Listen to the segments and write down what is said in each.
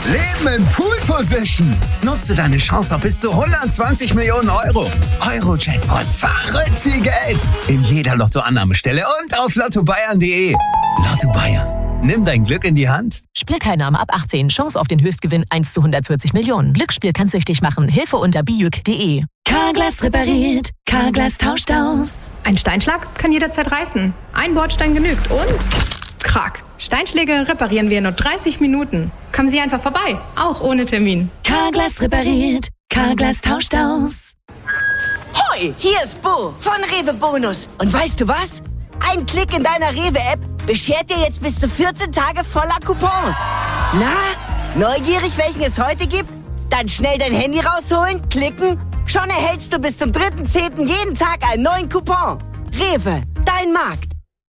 Leben in Pool Position. Nutze deine Chance auf bis zu 120 Millionen Euro. Euro-Jackpot, verrückt viel Geld. In jeder Lottoannahmestelle und auf lottobayern.de. Lotto Bayern. Nimm dein Glück in die Hand. Spielteilnahme ab 18. Chance auf den Höchstgewinn 1 zu 140 Millionen. Glücksspiel kann süchtig machen. Hilfe unter bijuk.de. Carglass repariert. Carglass tauscht aus. Ein Steinschlag kann jederzeit reißen. Ein Bordstein genügt und... Krack. Steinschläge reparieren wir in nur 30 Minuten. Kommen Sie einfach vorbei. Auch ohne Termin. Carglass repariert. Carglass tauscht aus. Hoi, hier ist Bo von Rewe Bonus. Und weißt du was? Ein Klick in deiner Rewe-App beschert dir jetzt bis zu 14 Tage voller Coupons. Na, neugierig, welchen es heute gibt? Dann schnell dein Handy rausholen, klicken. Schon erhältst du bis zum 3.10. jeden Tag einen neuen Coupon. Rewe, dein Markt.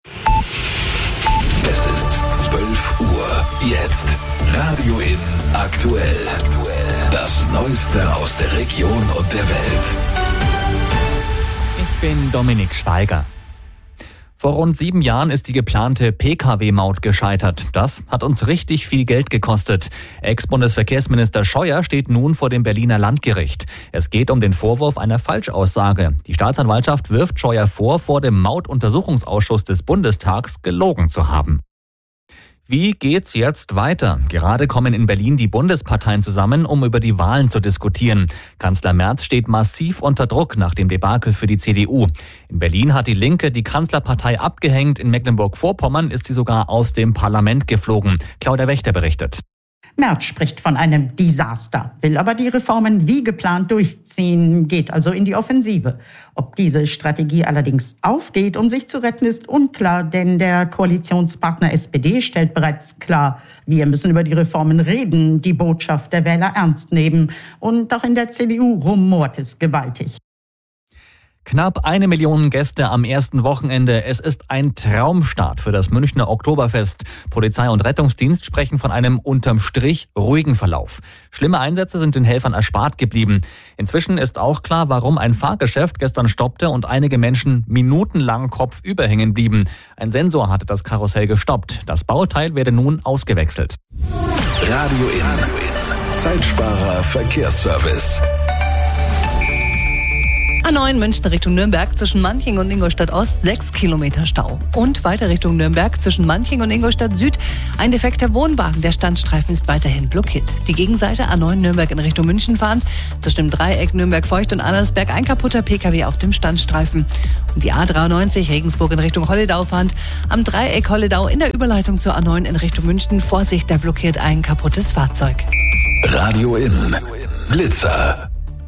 Es ist 12 Uhr. Jetzt Radio In aktuell. Das Neueste aus der Region und der Welt. Ich bin Dominik Schweiger. Vor rund 7 Jahren ist die geplante Pkw-Maut gescheitert. Das hat uns richtig viel Geld gekostet. Ex-Bundesverkehrsminister Scheuer steht nun vor dem Berliner Landgericht. Es geht um den Vorwurf einer Falschaussage. Die Staatsanwaltschaft wirft Scheuer vor dem Mautuntersuchungsausschuss des Bundestags gelogen zu haben. Wie geht's jetzt weiter? Gerade kommen in Berlin die Bundesparteien zusammen, um über die Wahlen zu diskutieren. Kanzler Merz steht massiv unter Druck nach dem Debakel für die CDU. In Berlin hat die Linke die Kanzlerpartei abgehängt. In Mecklenburg-Vorpommern ist sie sogar aus dem Parlament geflogen. Claudia Wächter berichtet. Merz spricht von einem Desaster, will aber die Reformen wie geplant durchziehen, geht also in die Offensive. Ob diese Strategie allerdings aufgeht, um sich zu retten, ist unklar, denn der Koalitionspartner SPD stellt bereits klar, wir müssen über die Reformen reden, die Botschaft der Wähler ernst nehmen. Und auch in der CDU rumort es gewaltig. Knapp 1 Million Gäste am ersten Wochenende. Es ist ein Traumstart für das Münchner Oktoberfest. Polizei und Rettungsdienst sprechen von einem unterm Strich ruhigen Verlauf. Schlimme Einsätze sind den Helfern erspart geblieben. Inzwischen ist auch klar, warum ein Fahrgeschäft gestern stoppte und einige Menschen minutenlang kopfüber hängen blieben. Ein Sensor hatte das Karussell gestoppt. Das Bauteil werde nun ausgewechselt. Radio In. Zeitsparer Verkehrsservice. A9 München Richtung Nürnberg zwischen Manching und Ingolstadt Ost 6 Kilometer Stau. Und weiter Richtung Nürnberg zwischen Manching und Ingolstadt Süd ein defekter Wohnwagen. Der Standstreifen ist weiterhin blockiert. Die Gegenseite A9 Nürnberg in Richtung München fahrend zwischen dem Dreieck Nürnberg-Feucht und Annersberg ein kaputter Pkw auf dem Standstreifen. Und die A93 Regensburg in Richtung Holledau fahrend am Dreieck Holledau in der Überleitung zur A9 in Richtung München. Vorsicht, da blockiert ein kaputtes Fahrzeug. Radio In. Blitzer.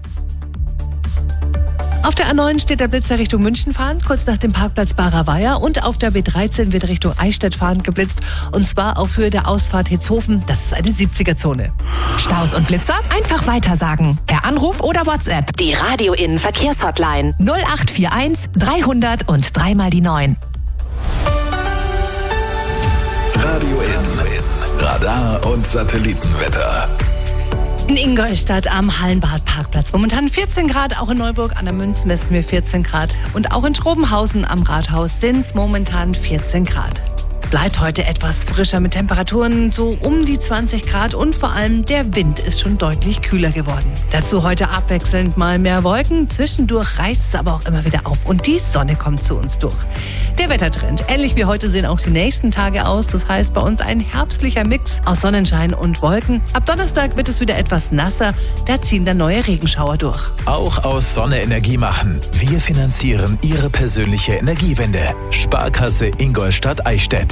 Auf der A9 steht der Blitzer Richtung München fahrend, kurz nach dem Parkplatz Barer Weiher. Und auf der B13 wird Richtung Eichstätt fahrend geblitzt. Und zwar auf Höhe der Ausfahrt Hitzhofen. Das ist eine 70er-Zone. Staus und Blitzer? Einfach weitersagen. Per Anruf oder WhatsApp. Die Radio In Verkehrshotline 0841 300 und 3 die 9. Radio In. Radar und Satellitenwetter. In Ingolstadt am Hallenbad-Parkplatz momentan 14 Grad, auch in Neuburg an der Münz messen wir 14 Grad. Und auch in Schrobenhausen am Rathaus sind es momentan 14 Grad. Bleibt heute etwas frischer mit Temperaturen so um die 20 Grad und vor allem der Wind ist schon deutlich kühler geworden. Dazu heute abwechselnd mal mehr Wolken, zwischendurch reißt es aber auch immer wieder auf und die Sonne kommt zu uns durch. Der Wettertrend, ähnlich wie heute sehen auch die nächsten Tage aus, das heißt bei uns ein herbstlicher Mix aus Sonnenschein und Wolken. Ab Donnerstag wird es wieder etwas nasser, da ziehen dann neue Regenschauer durch. Auch aus Sonne Energie machen. Wir finanzieren Ihre persönliche Energiewende. Sparkasse Ingolstadt-Eichstätt.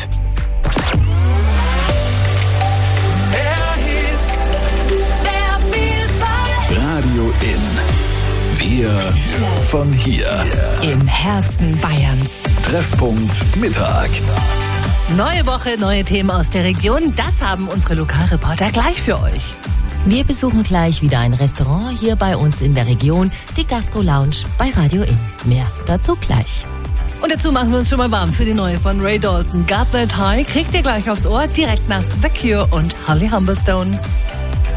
Radio In. Wir von hier. Im Herzen Bayerns. Treffpunkt Mittag. Neue Woche, neue Themen aus der Region. Das haben unsere Lokalreporter gleich für euch. Wir besuchen gleich wieder ein Restaurant hier bei uns in der Region, die Gastro Lounge bei Radio In. Mehr dazu gleich. Und dazu machen wir uns schon mal warm für die neue von Ray Dalton. Got That High kriegt ihr gleich aufs Ohr, direkt nach The Cure und Holly Humberstone.